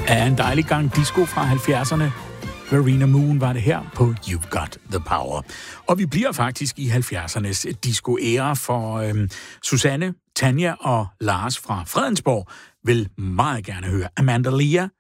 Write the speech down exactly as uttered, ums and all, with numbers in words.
Ja, en dejlig gang disco fra halvfjerdserne. Verena Moon var det her på You've Got The Power. Og vi bliver faktisk i halvfjerdsernes disco-æra, for øhm, Susanne, Tanja og Lars fra Fredensborg vil meget gerne høre Amanda Lear